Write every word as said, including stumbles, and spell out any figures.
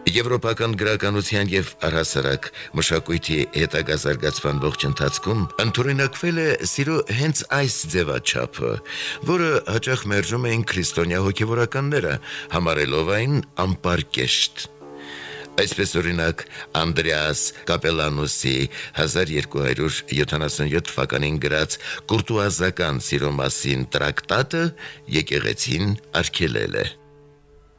Եվրոպական գրականության և առհասարակ մշակույթի հետագա զարգացման ողջ ընթացքում ընդօրինակվել է սիրո հենց այս ձևաչափը, որը հաճախ մերժում էին քրիստոնյա հոգևորականները, համարելով այն անպարկեշտ։ Այսպես օրինակ Անդրեաս Կապելանուսի հազար երկու հարյուր յոթանասունյոթ թվականին գրած կուրտուազական սիրո մասին տրակտատը եկեղեցին արգելել է։